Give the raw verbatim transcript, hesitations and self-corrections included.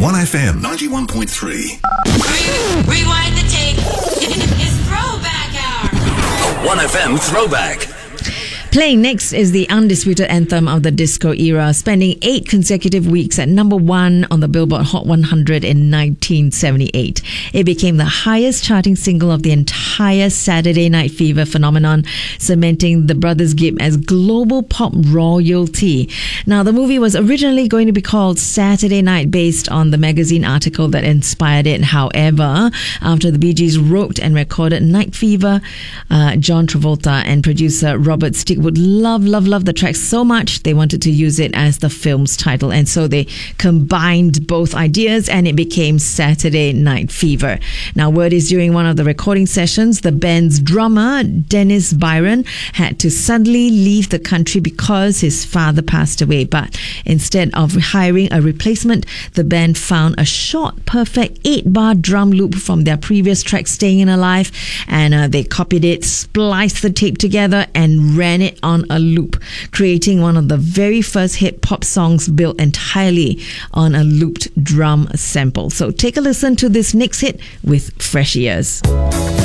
one F M ninety-one point three. Rewind the tape. It's Throwback Hour. A one F M throwback. Playing next is the undisputed anthem of the disco era, spending eight consecutive weeks at number one on the Billboard Hot one hundred in nineteen seventy-eight. It became the highest charting single of the entire Saturday Night Fever phenomenon, cementing the Brothers Gibb as global pop royalty. Now, the movie was originally going to be called Saturday Night, based on the magazine article that inspired it. However, after the Bee Gees wrote and recorded Night Fever, uh, John Travolta and producer Robert Stick would love, love, love the track so much they wanted to use it as the film's title, and so they combined both ideas and it became Saturday Night Fever. Now, word is during one of the recording sessions, the band's drummer Dennis Byron had to suddenly leave the country because his father passed away, but instead of hiring a replacement, the band found a short, perfect eight bar drum loop from their previous track Staying Alive, and uh, they copied it, spliced the tape together and ran it on a loop, creating one of the very first hip pop songs built entirely on a looped drum sample. So take a listen to this next hit with fresh ears.